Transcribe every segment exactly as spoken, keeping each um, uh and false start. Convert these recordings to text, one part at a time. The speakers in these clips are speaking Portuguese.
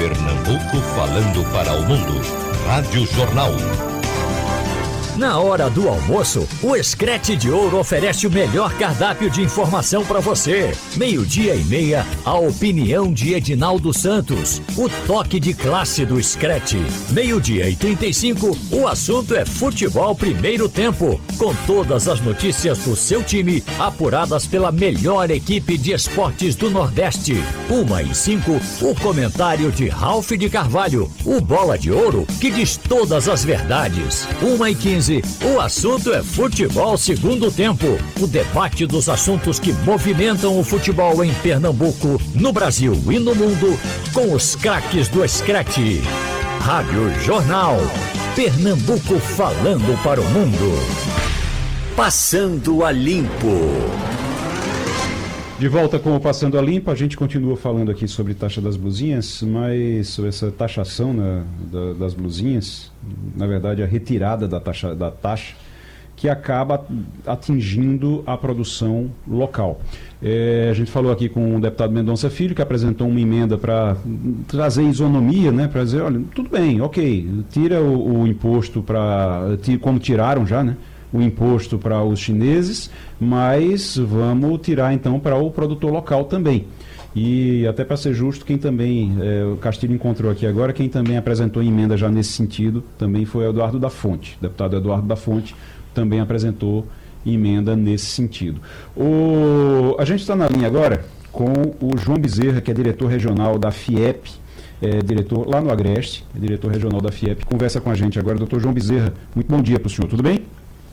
Pernambuco falando para o mundo. Rádio Jornal. Na hora do almoço, o Screte de Ouro oferece o melhor cardápio de informação para você. Meio-dia e meia, a opinião de Edinaldo Santos. O toque de classe do Screte. Meio-dia e trinta e cinco, o assunto é futebol primeiro tempo. Com todas as notícias do seu time, apuradas pela melhor equipe de esportes do Nordeste. Uma e cinco, o comentário de Ralph de Carvalho. O Bola de Ouro, que diz todas as verdades. Uma e quinze, o assunto é futebol segundo tempo. O debate dos assuntos que movimentam o futebol em Pernambuco, no Brasil e no mundo, com os craques do Screte. Rádio Jornal. Pernambuco falando para o mundo. Passando a Limpo. De volta com o Passando a Limpo, a gente continua falando aqui sobre taxa das blusinhas, mas sobre essa taxação, né, da, das blusinhas, na verdade a retirada da taxa, da taxa, que acaba atingindo a produção local. É, a gente falou aqui com o deputado Mendonça Filho, que apresentou uma emenda para trazer isonomia, né, para dizer, olha, tudo bem, ok, tira o, o imposto para, como tiraram já, né, o imposto para os chineses, mas vamos tirar então para o produtor local também. E até para ser justo, quem também, é, o Castilho encontrou aqui agora, quem também apresentou emenda já nesse sentido, também foi o Eduardo da Fonte. O deputado Eduardo da Fonte também apresentou emenda nesse sentido. O, a gente está na linha agora com o João Bezerra, que é diretor regional da FIEP, é, diretor lá no Agreste, é diretor regional da FIEP, conversa com a gente agora. Doutor João Bezerra, muito bom dia para o senhor, tudo bem?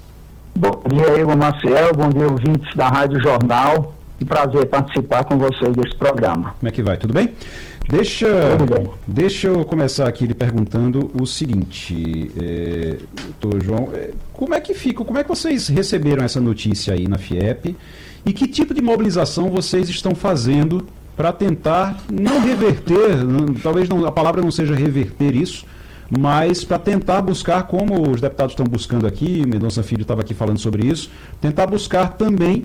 Bom dia, Igor Maciel, bom dia, ouvintes da Rádio Jornal. Um prazer participar com vocês desse programa. Como é que vai? Tudo bem? Deixa, Tudo bem. Deixa eu começar aqui lhe perguntando o seguinte, é, doutor João, é, como é que fica, como é que vocês receberam essa notícia aí na FIEP e que tipo de mobilização vocês estão fazendo para tentar não reverter, não, talvez não, a palavra não seja reverter isso, mas para tentar buscar, como os deputados estão buscando aqui, Mendonça Filho estava aqui falando sobre isso, tentar buscar também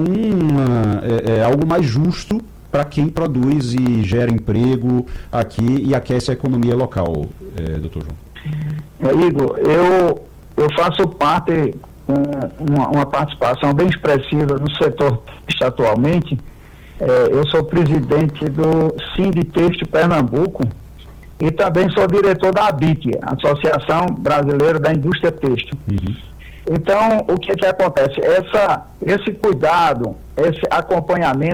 uma, é, é, algo mais justo para quem produz e gera emprego aqui e aquece a economia local, é, doutor João. É, Igor, eu, eu faço parte com uma, uma participação bem expressiva no setor atualmente. É, eu sou presidente do Sinditexto Pernambuco, e também sou diretor da A B I T, Associação Brasileira da Indústria Têxtil. Uhum. Então, o que que acontece? Essa, esse cuidado, esse acompanhamento